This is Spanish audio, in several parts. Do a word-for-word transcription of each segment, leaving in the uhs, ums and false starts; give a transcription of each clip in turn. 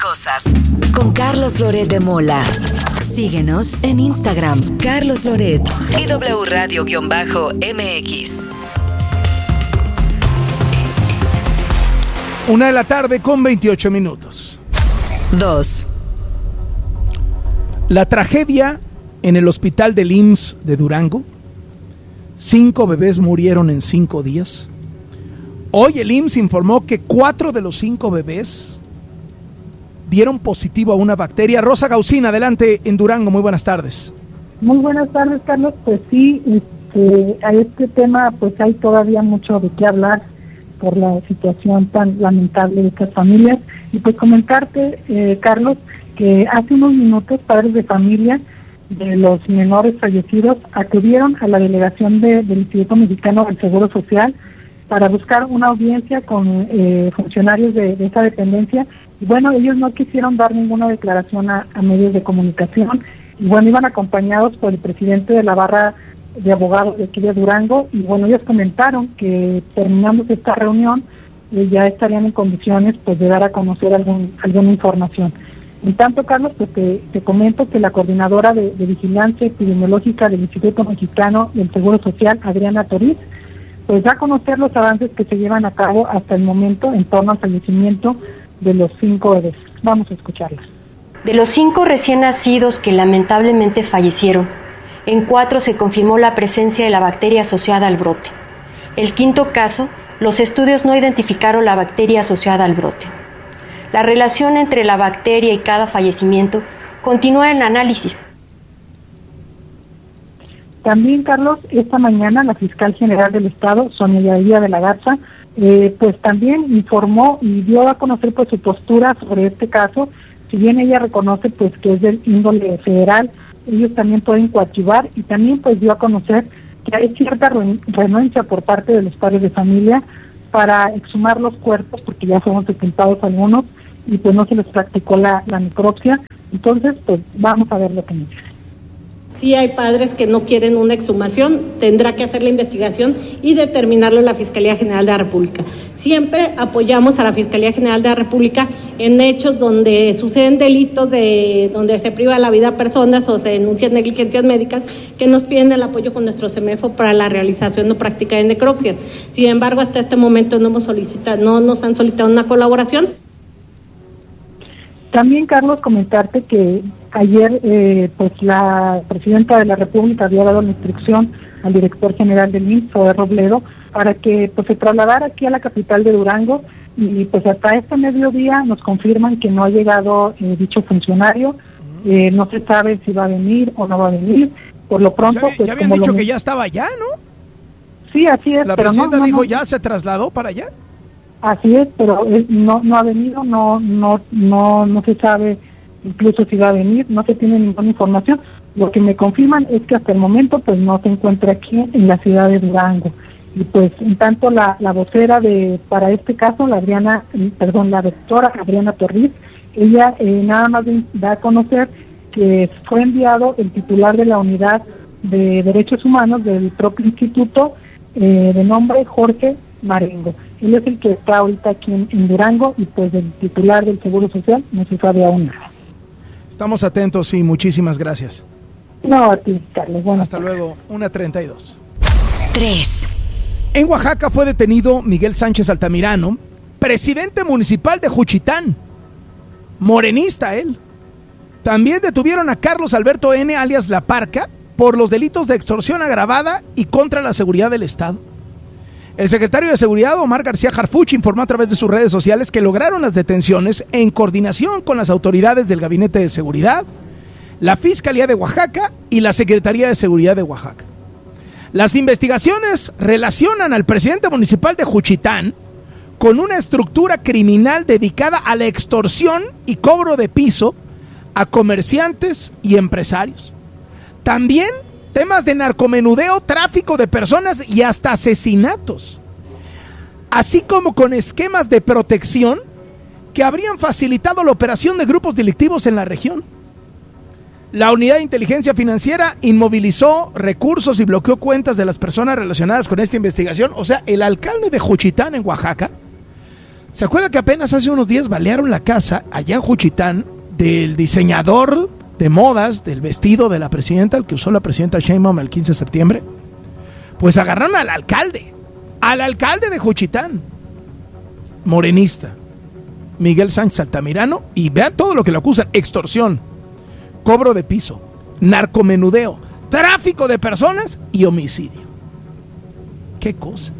cosas. Con Carlos Loret de Mola. Síguenos en Instagram, Carlos Loret y W Radio-M X. Una de la tarde con veintiocho minutos. Dos. La tragedia en el hospital del I M S S de Durango. Cinco bebés murieron en cinco días. Hoy el I M S S informó que cuatro de los cinco bebés dieron positivo a una bacteria. Rosa Gaucín, adelante en Durango. Muy buenas tardes. Muy buenas tardes, Carlos. Pues sí, este, a este tema pues hay todavía mucho de qué hablar por la situación tan lamentable de estas familias. Y pues comentarte, eh, Carlos, que hace unos minutos padres de familia de los menores fallecidos acudieron a la delegación de, del Instituto Mexicano del Seguro Social para buscar una audiencia con eh, funcionarios de, de esa dependencia. Y bueno, ellos no quisieron dar ninguna declaración a, a medios de comunicación. Y bueno, iban acompañados por el presidente de la barra de abogados de aquí de Durango. Y bueno, ellos comentaron que terminando esta reunión eh, ya estarían en condiciones pues de dar a conocer algún, alguna información. En tanto, Carlos, pues te, te comento que la coordinadora de, de vigilancia epidemiológica del Instituto Mexicano del Seguro Social, Adriana Toriz, pues da a conocer los avances que se llevan a cabo hasta el momento en torno al fallecimiento de los cinco bebés. Vamos a escucharla. De los cinco recién nacidos que lamentablemente fallecieron, en cuatro se confirmó la presencia de la bacteria asociada al brote. El quinto caso, los estudios no identificaron la bacteria asociada al brote. La relación entre la bacteria y cada fallecimiento continúa en análisis. También, Carlos, esta mañana la fiscal general del Estado, Sonia Yadira de la Garza, eh, pues también informó y dio a conocer pues su postura sobre este caso. Si bien ella reconoce pues que es del índole federal, ellos también pueden coadyuvar y también pues dio a conocer que hay cierta renuencia por parte de los padres de familia para exhumar los cuerpos porque ya fueron sepultados algunos y pues no se les practicó la, la necropsia. Entonces pues vamos a ver lo que nos dice. Si hay padres que no quieren una exhumación, tendrá que hacer la investigación y determinarlo en la Fiscalía General de la República. Siempre apoyamos a la Fiscalía General de la República en hechos donde suceden delitos, de donde se priva la vida a personas o se denuncian negligencias médicas, que nos piden el apoyo con nuestro CEMEFO para la realización o práctica de necropsias. Sin embargo, hasta este momento no hemos solicitado, no nos han solicitado una colaboración. También, Carlos, comentarte que ayer eh, pues la Presidenta de la República había dado la instrucción al director general del I M S S, Zoé Robledo, para que pues se trasladara aquí a la capital de Durango y pues hasta este mediodía nos confirman que no ha llegado eh, dicho funcionario, eh, no se sabe si va a venir o no va a venir. Por lo pronto, ya, pues ya habían como dicho lo... que ya estaba allá, ¿no? Sí, así es. La pero presidenta no, no, dijo no. ya se trasladó para allá. Así es, pero él no no ha venido, no no no no se sabe incluso si va a venir, no se tiene ninguna información. Lo que me confirman es que hasta el momento pues no se encuentra aquí en la ciudad de Durango. Y pues en tanto la, la vocera de para este caso, la Adriana, perdón, la doctora Adriana Toriz, ella eh, nada más da a conocer que fue enviado el titular de la Unidad de Derechos Humanos del propio instituto, eh, de nombre Jorge Marengo. Él es el que está ahorita aquí en, en Durango y pues el titular del Seguro Social no se sabe aún nada. Estamos atentos y muchísimas gracias. No, a ti, Carlos. Bueno, hasta luego, una treinta y dos. Tres. En Oaxaca fue detenido Miguel Sánchez Altamirano, presidente municipal de Juchitán. Morenista él. También detuvieron a Carlos Alberto N., alias La Parca, por los delitos de extorsión agravada y contra la seguridad del Estado. El secretario de Seguridad, Omar García Harfuch, informó a través de sus redes sociales que lograron las detenciones en coordinación con las autoridades del Gabinete de Seguridad, la Fiscalía de Oaxaca y la Secretaría de Seguridad de Oaxaca. Las investigaciones relacionan al presidente municipal de Juchitán con una estructura criminal dedicada a la extorsión y cobro de piso a comerciantes y empresarios. También temas de narcomenudeo, tráfico de personas y hasta asesinatos, así como con esquemas de protección que habrían facilitado la operación de grupos delictivos en la región. La Unidad de Inteligencia Financiera inmovilizó recursos y bloqueó cuentas de las personas relacionadas con esta investigación. O sea, el alcalde de Juchitán, en Oaxaca, ¿Se acuerda que apenas hace unos días balearon la casa allá en Juchitán del diseñador de modas del vestido de la presidenta, el que usó la presidenta Sheinbaum el quince de septiembre? Pues agarraron al alcalde, al alcalde de Juchitán, morenista, Miguel Sánchez Altamirano, y vean todo lo que le acusan: extorsión, cobro de piso, narcomenudeo, tráfico de personas y homicidio. ¿Qué cosa?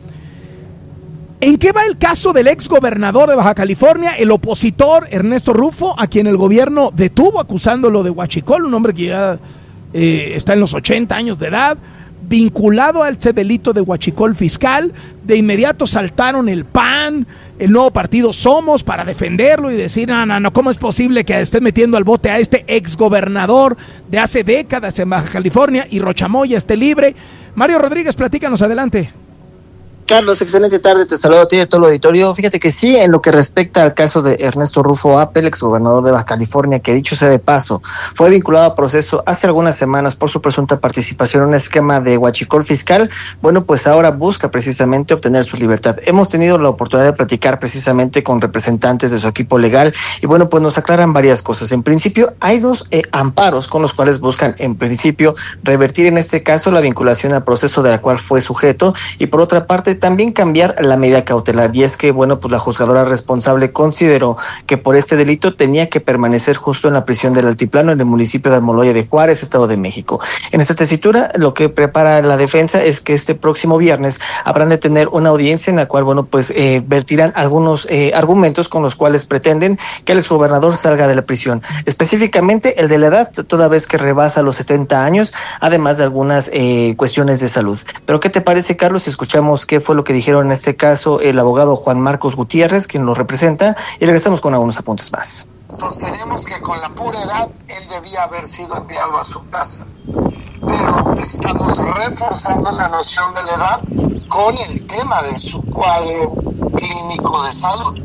¿En qué va el caso del ex gobernador de Baja California, el opositor Ernesto Rufo, a quien el gobierno detuvo acusándolo de huachicol, un hombre que ya eh, está en los ochenta años de edad, vinculado a este delito de huachicol fiscal? De inmediato saltaron el P A N, el nuevo partido Somos, para defenderlo y decir, no, no, no, ¿cómo es posible que estén metiendo al bote a este ex gobernador de hace décadas en Baja California y Rochamoya esté libre? Mario Rodríguez, platícanos, adelante. Carlos, excelente tarde, te saludo a ti y a todo el auditorio. Fíjate que sí, en lo que respecta al caso de Ernesto Rufo Apel, exgobernador de Baja California, que dicho sea de paso, fue vinculado a proceso hace algunas semanas por su presunta participación en un esquema de huachicol fiscal. Bueno, pues ahora busca precisamente obtener su libertad. Hemos tenido la oportunidad de platicar precisamente con representantes de su equipo legal y bueno, pues nos aclaran varias cosas. En principio, hay dos eh, amparos con los cuales buscan, en principio, revertir en este caso la vinculación al proceso de la cual fue sujeto, y por otra parte, también cambiar la medida cautelar, y es que, bueno, pues la juzgadora responsable consideró que por este delito tenía que permanecer justo en la prisión del Altiplano en el municipio de Almoloya de Juárez, Estado de México. En esta tesitura, lo que prepara la defensa es que este próximo viernes habrán de tener una audiencia en la cual, bueno, pues eh, vertirán algunos eh, argumentos con los cuales pretenden que el exgobernador salga de la prisión, específicamente el de la edad, toda vez que rebasa los setenta años, además de algunas eh, cuestiones de salud. Pero ¿qué te parece, Carlos, si escuchamos qué fue lo que dijeron en este caso el abogado Juan Marcos Gutiérrez, quien lo representa, y regresamos con algunos apuntes más? Sostenemos que con la pura edad él debía haber sido enviado a su casa, pero estamos reforzando la noción de la edad con el tema de su cuadro clínico de salud,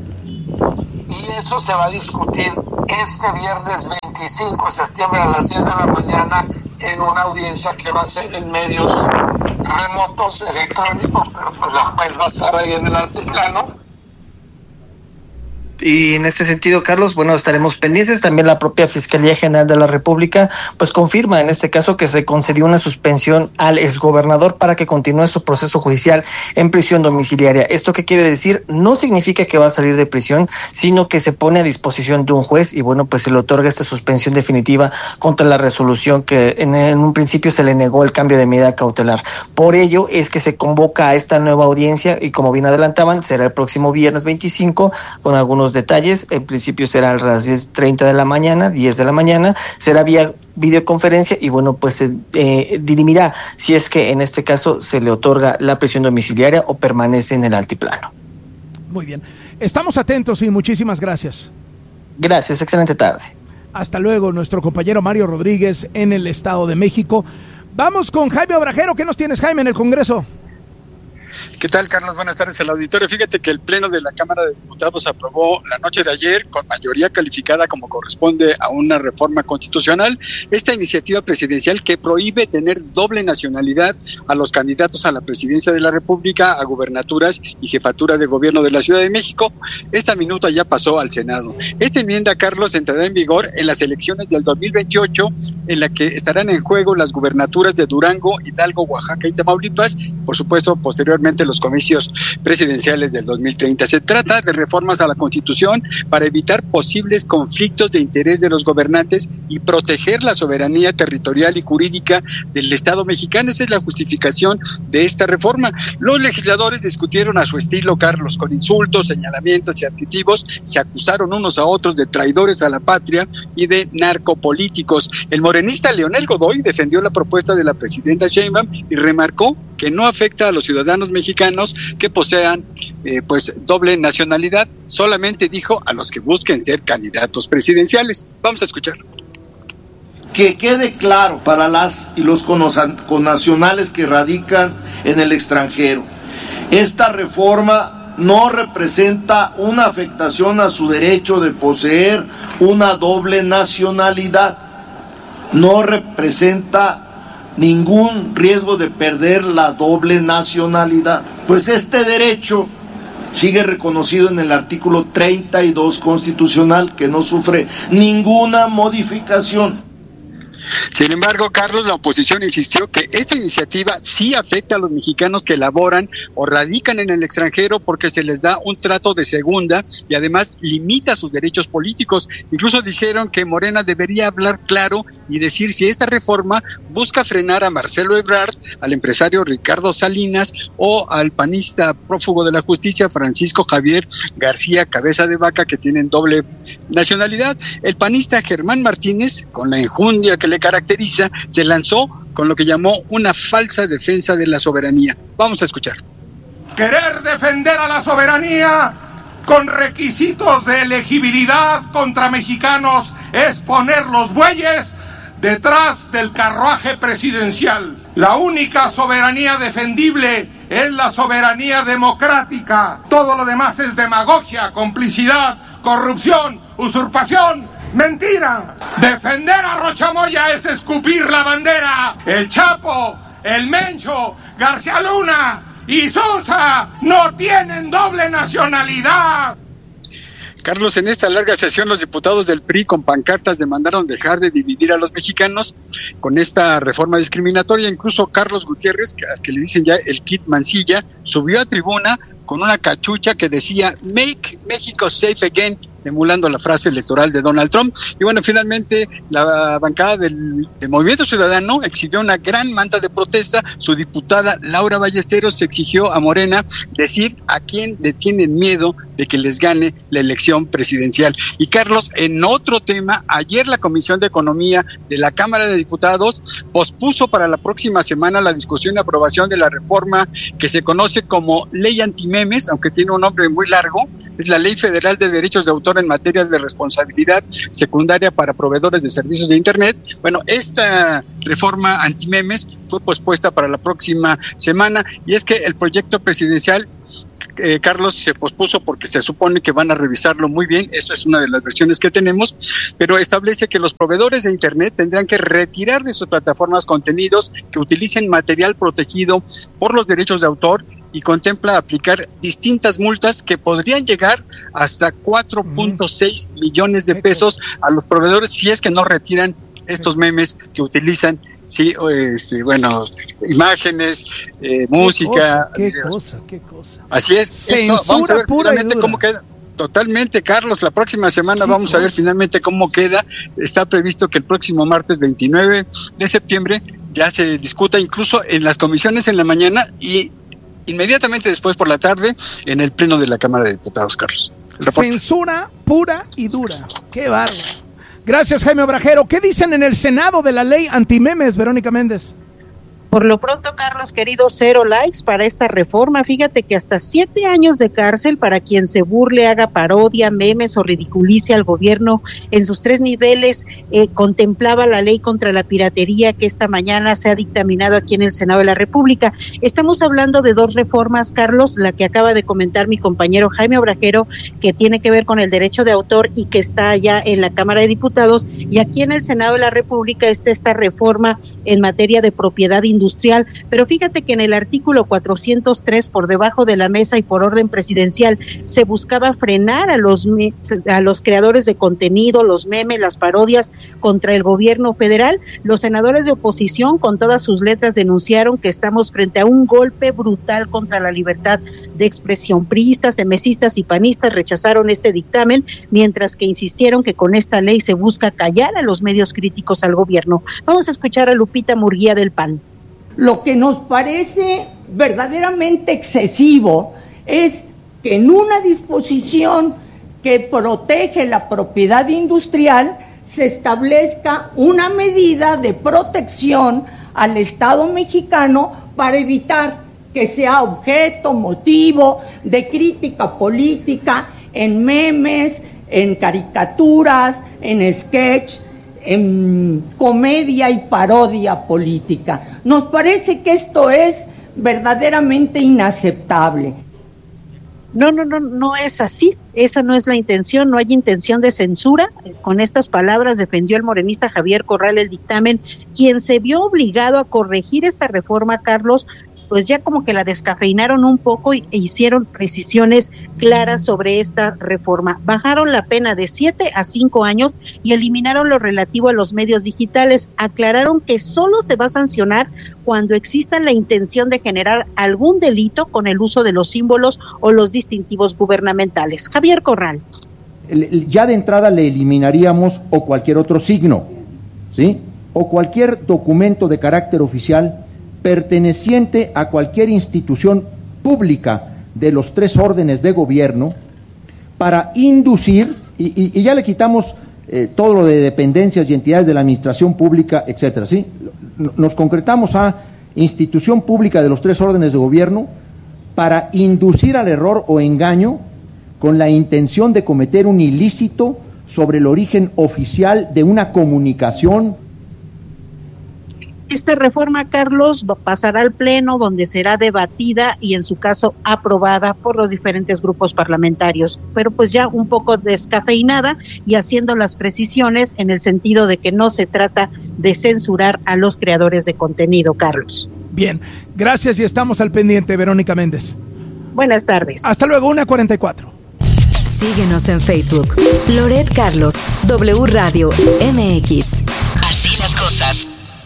y eso se va a discutir este viernes veinticinco de septiembre a las diez de la mañana en una audiencia que va a ser en medios remotos electrónicos, pero pues la juez va a estar ahí en el altiplano. Y en este sentido, Carlos, bueno, estaremos pendientes. También la propia Fiscalía General de la República pues confirma en este caso que se concedió una suspensión al exgobernador para que continúe su proceso judicial en prisión domiciliaria. ¿Esto qué quiere decir? No significa que va a salir de prisión, sino que se pone a disposición de un juez y bueno, pues se le otorga esta suspensión definitiva contra la resolución que en, en un principio se le negó el cambio de medida cautelar. Por ello es que se convoca a esta nueva audiencia y, como bien adelantaban, será el próximo viernes veinticinco con algunos detalles. En principio será a las diez treinta de la mañana, diez de la mañana, será vía videoconferencia y bueno, pues se eh, dirimirá si es que en este caso se le otorga la prisión domiciliaria o permanece en el altiplano. Muy bien, estamos atentos y muchísimas gracias. Gracias, excelente tarde. Hasta luego, nuestro compañero Mario Rodríguez en el Estado de México. Vamos con Jaime Obrajero. ¿Qué nos tienes, Jaime, en el Congreso? ¿Qué tal, Carlos? Buenas tardes al auditorio. Fíjate que el Pleno de la Cámara de Diputados aprobó la noche de ayer, con mayoría calificada como corresponde a una reforma constitucional, esta iniciativa presidencial que prohíbe tener doble nacionalidad a los candidatos a la presidencia de la República, a gubernaturas y jefatura de gobierno de la Ciudad de México. Esta minuta ya pasó al Senado. Esta enmienda, Carlos, entrará en vigor en las elecciones del dos mil veintiocho, en la que estarán en juego las gubernaturas de Durango, Hidalgo, Oaxaca y Tamaulipas, por supuesto, posteriormente los comicios presidenciales del dos mil treinta. Se trata de reformas a la Constitución para evitar posibles conflictos de interés de los gobernantes y proteger la soberanía territorial y jurídica del Estado mexicano. Esa es la justificación de esta reforma. Los legisladores discutieron a su estilo, Carlos, con insultos, señalamientos y adjetivos. Se acusaron unos a otros de traidores a la patria y de narcopolíticos. El morenista Leonel Godoy defendió la propuesta de la presidenta Sheinbaum y remarcó que no afecta a los ciudadanos mexicanos que posean eh, pues doble nacionalidad, solamente dijo a los que busquen ser candidatos presidenciales. Vamos a escuchar. Que quede claro para las y los connacionales que radican en el extranjero, esta reforma no representa una afectación a su derecho de poseer una doble nacionalidad, no representa ningún riesgo de perder la doble nacionalidad, pues este derecho sigue reconocido en el artículo treinta y dos constitucional, que no sufre ninguna modificación. Sin embargo, Carlos, la oposición insistió que esta iniciativa sí afecta a los mexicanos que laboran o radican en el extranjero porque se les da un trato de segunda y además limita sus derechos políticos. Incluso dijeron que Morena debería hablar claro y decir si esta reforma busca frenar a Marcelo Ebrard, al empresario Ricardo Salinas o al panista prófugo de la justicia Francisco Javier García Cabeza de Vaca, que tienen doble nacionalidad. El panista Germán Martínez, con la enjundia que le caracteriza, se lanzó con lo que llamó una falsa defensa de la soberanía. Vamos a escuchar. Querer defender a la soberanía con requisitos de elegibilidad contra mexicanos es poner los bueyes detrás del carruaje presidencial. La única soberanía defendible es la soberanía democrática. Todo lo demás es demagogia, complicidad, corrupción, usurpación, mentira. Defender a Rocha Moya es escupir la bandera. El Chapo, el Mencho, García Luna y Sosa no tienen doble nacionalidad. Carlos, en esta larga sesión los diputados del P R I con pancartas demandaron dejar de dividir a los mexicanos con esta reforma discriminatoria. Incluso Carlos Gutiérrez, que, que le dicen ya el Kid Mancilla, subió a tribuna con una cachucha que decía "Make Mexico Safe Again", emulando la frase electoral de Donald Trump. Y bueno, finalmente la bancada del, del Movimiento Ciudadano exhibió una gran manta de protesta. Su diputada Laura Ballesteros exigió a Morena decir a quién le tienen miedo de que les gane la elección presidencial. Y Carlos, en otro tema, ayer la Comisión de Economía de la Cámara de Diputados pospuso para la próxima semana la discusión y aprobación de la reforma que se conoce como Ley Antimemes, aunque tiene un nombre muy largo. Es la Ley Federal de Derechos de Autor en materia de responsabilidad secundaria para proveedores de servicios de Internet. Bueno, esta reforma antimemes fue pospuesta para la próxima semana, y es que el proyecto presidencial, eh, Carlos, se pospuso porque se supone que van a revisarlo muy bien. Eso es una de las versiones que tenemos, pero establece que los proveedores de Internet tendrán que retirar de sus plataformas contenidos que utilicen material protegido por los derechos de autor, y contempla aplicar distintas multas que podrían llegar hasta cuatro punto seis millones de pesos a los proveedores si es que no retiran estos memes que utilizan, sí, este, bueno, imágenes, eh, música. Qué cosa, qué cosa. Así es. Censura esto, vamos a ver pura finalmente y dura. Cómo queda. Totalmente, Carlos. La próxima semana vamos cosa? a ver finalmente cómo queda. Está previsto que el próximo martes veintinueve de septiembre ya se discuta incluso en las comisiones en la mañana y inmediatamente después por la tarde en el pleno de la Cámara de Diputados, Carlos. Censura pura y dura. Qué bárbaro. Gracias, Jaime Obrajero. ¿Qué dicen en el Senado de la ley antimemes, Verónica Méndez? Por lo pronto, Carlos, querido, cero likes para esta reforma. Fíjate que hasta siete años de cárcel para quien se burle, haga parodia, memes o ridiculice al gobierno en sus tres niveles. Eh, contemplaba la ley contra la piratería que esta mañana se ha dictaminado aquí en el Senado de la República. Estamos hablando de dos reformas, Carlos, la que acaba de comentar mi compañero Jaime Obrajero, que tiene que ver con el derecho de autor y que está allá en la Cámara de Diputados, y aquí en el Senado de la República está esta reforma en materia de propiedad industrial. industrial, pero fíjate que en el artículo cuatrocientos tres, por debajo de la mesa y por orden presidencial, se buscaba frenar a los a los creadores de contenido, los memes, las parodias contra el gobierno federal. Los senadores de oposición, con todas sus letras, denunciaron que estamos frente a un golpe brutal contra la libertad de expresión. Priistas, emesistas y panistas rechazaron este dictamen, mientras que insistieron que con esta ley se busca callar a los medios críticos al gobierno. Vamos a escuchar a Lupita Murguía del P A N. Lo que nos parece verdaderamente excesivo es que en una disposición que protege la propiedad industrial se establezca una medida de protección al Estado mexicano para evitar que sea objeto, motivo de crítica política en memes, en caricaturas, en sketch, en comedia y parodia política. Nos parece que esto es verdaderamente inaceptable. No, no, no, no es así. Esa no es la intención, no hay intención de censura. Con estas palabras defendió el morenista Javier Corral el dictamen, quien se vio obligado a corregir esta reforma, Carlos, pues ya como que la descafeinaron un poco y, e hicieron precisiones claras sobre esta reforma. Bajaron la pena de siete a cinco años y eliminaron lo relativo a los medios digitales. Aclararon que solo se va a sancionar cuando exista la intención de generar algún delito con el uso de los símbolos o los distintivos gubernamentales. Javier Corral. Ya de entrada le eliminaríamos o cualquier otro signo, ¿sí? O cualquier documento de carácter oficial perteneciente a cualquier institución pública de los tres órdenes de gobierno para inducir, y, y, y ya le quitamos eh, todo lo de dependencias y entidades de la administración pública, etcétera, ¿sí? Nos concretamos a institución pública de los tres órdenes de gobierno para inducir al error o engaño con la intención de cometer un ilícito sobre el origen oficial de una comunicación. Esta reforma, Carlos, pasará al Pleno, donde será debatida y en su caso aprobada por los diferentes grupos parlamentarios, pero pues ya un poco descafeinada y haciendo las precisiones en el sentido de que no se trata de censurar a los creadores de contenido, Carlos. Bien, gracias y estamos al pendiente, Verónica Méndez. Buenas tardes. Hasta luego, una cuarenta y cuatro. Síguenos en Facebook, Loret Carlos, W Radio M X. Así las cosas.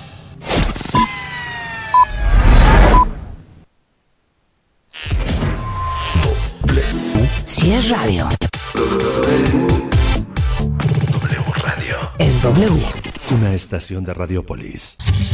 Si es radio, W Radio es W. Una estación de Radiopolis.